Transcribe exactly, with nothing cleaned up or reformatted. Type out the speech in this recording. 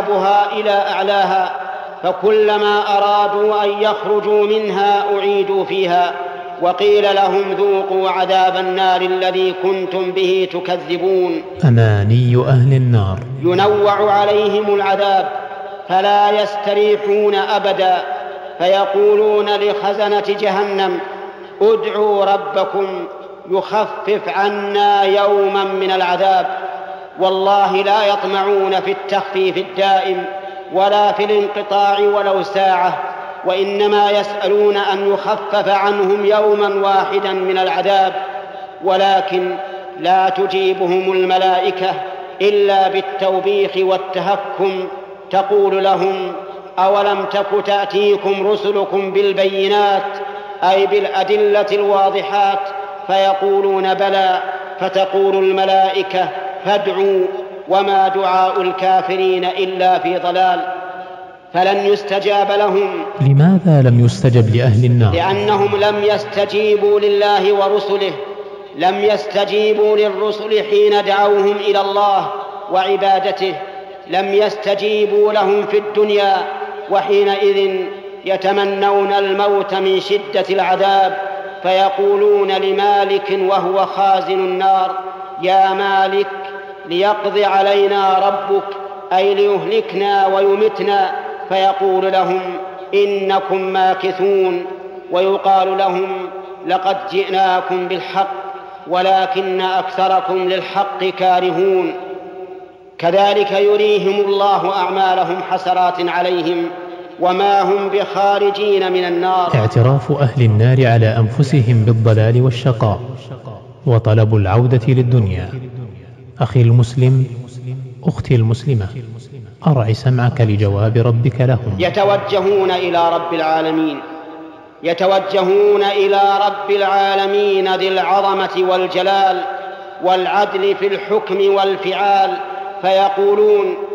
أبوابها إلى أعلاها، فكلما أرادوا أن يخرجوا منها أعيدوا فيها، وقيل لهم ذوقوا عذاب النار الذي كنتم به تكذبون. أماني أهل النار. ينوع عليهم العذاب فلا يستريحون أبدا، فيقولون لخزنة جهنم ادعوا ربكم يخفف عنا يوما من العذاب. والله لا يطمعون في التخفيف الدائم ولا في الانقطاع ولو ساعة، وإنما يسألون أن يخفف عنهم يوما واحدا من العذاب، ولكن لا تجيبهم الملائكة إلا بالتوبيخ والتهكم، تقول لهم أولم تك تأتيكم رسلكم بالبينات أي بالأدلة الواضحات؟ فيقولون بلى، فتقول الملائكة فادعوا، وما دعاء الكافرين إلا في ضلال. فلن يستجاب لهم. لماذا لم يستجب لأهل النار؟ لأنهم لم يستجيبوا لله ورسله، لم يستجيبوا للرسل حين دعوهم إلى الله وعبادته، لم يستجيبوا لهم في الدنيا، وحينئذ يتمنون الموت من شدة العذاب، فيقولون لمالك وهو خازن النار يا مالك ليقضي علينا ربك، أي ليهلكنا ويمتنا، فيقول لهم إنكم ماكثون، ويقال لهم لقد جئناكم بالحق ولكن أكثركم للحق كارهون. كذلك يريهم الله أعمالهم حسرات عليهم وما هم بخارجين من النار. اعتراف أهل النار على أنفسهم بالضلال والشقاء وطلب العودة للدنيا. أخي المسلم، أختي المسلمة، أرع سمعك لجواب ربك لهم. يتوجهون إلى رب العالمين، يتوجهون إلى رب العالمين ذي العظمة والجلال والعدل في الحكم والفعال، فيقولون